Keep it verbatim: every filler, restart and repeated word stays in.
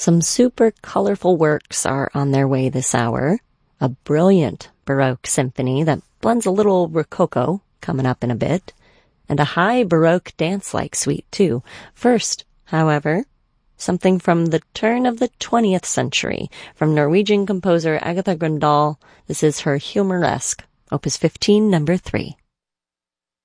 Some super colorful works are on their way this hour. A brilliant Baroque symphony that blends a little Rococo, coming up in a bit, and a high Baroque dance-like suite, too. First, however, something from the turn of the twentieth century, from Norwegian composer Agatha Grøndahl. This is her Humoresque, Opus fifteen, number three.